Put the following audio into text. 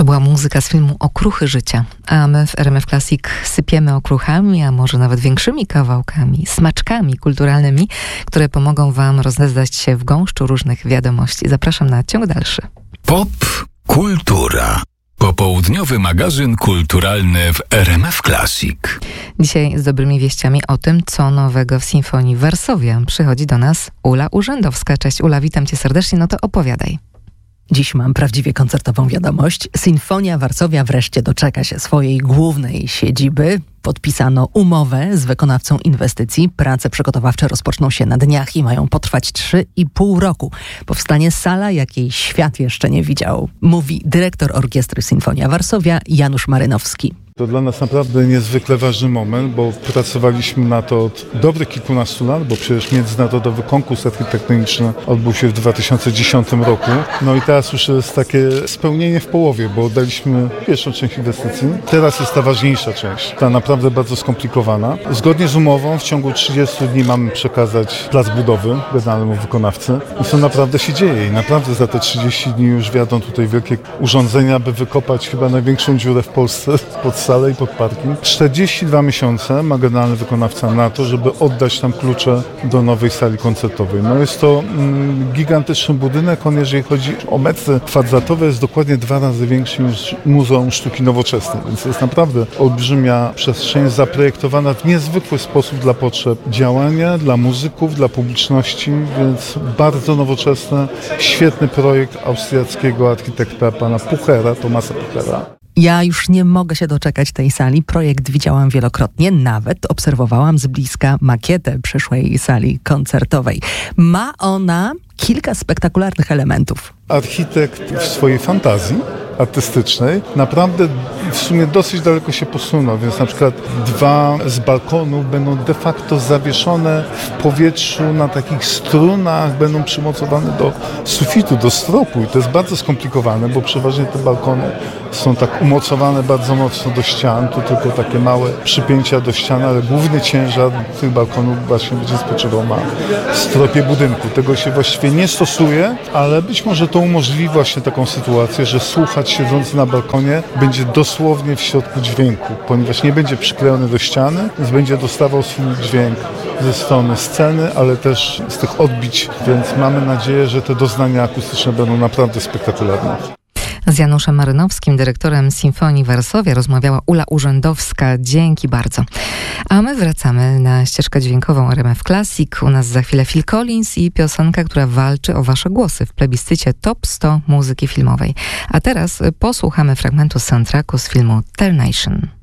To była muzyka z filmu Okruchy życia, a my w RMF Classic sypiemy okruchami, a może nawet większymi kawałkami, smaczkami kulturalnymi, które pomogą wam rozeznać się w gąszczu różnych wiadomości. Zapraszam na ciąg dalszy. Pop Kultura. Popołudniowy magazyn kulturalny w RMF Classic. Dzisiaj z dobrymi wieściami o tym, co nowego w Sinfonii Varsovia. Przychodzi do nas Ula Urzędowska. Cześć Ula, witam cię serdecznie, no to opowiadaj. Dziś mam prawdziwie koncertową wiadomość. Sinfonia Varsovia wreszcie doczeka się swojej głównej siedziby. Podpisano umowę z wykonawcą inwestycji. Prace przygotowawcze rozpoczną się na dniach i mają potrwać 3,5 roku. Powstanie sala, jakiej świat jeszcze nie widział. Mówi dyrektor orkiestry Sinfonia Varsovia Janusz Marynowski. To dla nas naprawdę niezwykle ważny moment, bo pracowaliśmy na to od dobrych kilkunastu lat, bo przecież międzynarodowy konkurs architektoniczny odbył się w 2010 roku. No i teraz już jest takie spełnienie w połowie, bo oddaliśmy pierwszą część inwestycji. Teraz jest ta ważniejsza część, ta naprawdę bardzo skomplikowana. Zgodnie z umową w ciągu 30 dni mamy przekazać plac budowy generalnemu wykonawcy. I to naprawdę się dzieje i naprawdę za te 30 dni już wjadą tutaj wielkie urządzenia, by wykopać chyba największą dziurę w Polsce pod salę i pod parking. 42 miesiące ma generalny wykonawca na to, żeby oddać tam klucze do nowej sali koncertowej. No jest to gigantyczny budynek. On, jeżeli chodzi o metry kwadratowe, jest dokładnie 2 razy większy niż Muzeum Sztuki Nowoczesnej. Więc to jest naprawdę olbrzymia przestrzeń, zaprojektowana w niezwykły sposób dla potrzeb działania, dla muzyków, dla publiczności, więc bardzo nowoczesny, świetny projekt austriackiego architekta pana Puchera, Thomasa Puchera. Ja już nie mogę się doczekać tej sali. Projekt widziałam wielokrotnie, nawet obserwowałam z bliska makietę przyszłej sali koncertowej. Ma ona kilka spektakularnych elementów. Architekt w swojej fantazji artystycznej naprawdę w sumie dosyć daleko się posunął, więc na przykład 2 z balkonów będą de facto zawieszone w powietrzu na takich strunach, będą przymocowane do sufitu, do stropu i to jest bardzo skomplikowane, bo przeważnie te balkony są tak umocowane bardzo mocno do ścian, tu tylko takie małe przypięcia do ścian, ale główny ciężar tych balkonów właśnie będzie spoczywał na stropie budynku. Tego się właściwie nie stosuje, ale być może to umożliwi właśnie taką sytuację, że słuchacz siedzący na balkonie będzie dosłownie w środku dźwięku, ponieważ nie będzie przyklejony do ściany, więc będzie dostawał swój dźwięk ze strony sceny, ale też z tych odbić, więc mamy nadzieję, że te doznania akustyczne będą naprawdę spektakularne. Z Januszem Marynowskim, dyrektorem Sinfonii Varsovia, rozmawiała Ula Urzędowska. Dzięki bardzo. A my wracamy na ścieżkę dźwiękową RMF Classic. U nas za chwilę Phil Collins i piosenka, która walczy o wasze głosy w plebiscycie Top 100 muzyki filmowej. A teraz posłuchamy fragmentu soundtracku z filmu Tarnation.